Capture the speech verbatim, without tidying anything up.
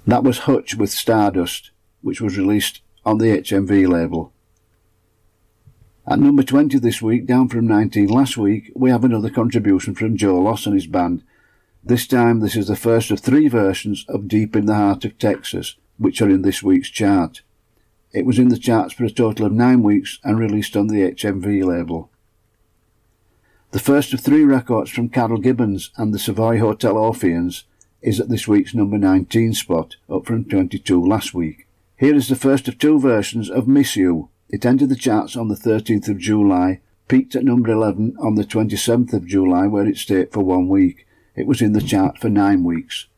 That was Hutch with Stardust, which was released on the H M V label. At number twenty this week, down from nineteen last week, we have another contribution from Joe Loss and his band. This time this is the first of three versions of Deep in the Heart of Texas, which are in this week's chart. It was in the charts for a total of nine weeks and released on the H M V label. The first of three records from Carol Gibbons and the Savoy Hotel Orpheans is at this week's number nineteen spot, up from twenty-two last week. Here is the first of two versions of Miss You. It entered the charts on the thirteenth of July, peaked at number eleven on the twenty-seventh of July, where it stayed for one week. It was in the chart for nine weeks.